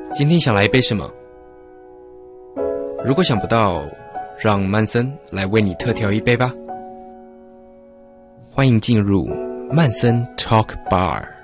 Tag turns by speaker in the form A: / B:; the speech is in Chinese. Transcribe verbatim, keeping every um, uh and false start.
A: 今天想来一杯什么？如果想不到，让曼森来为你特调一杯吧。欢迎进入曼森 Talk Bar。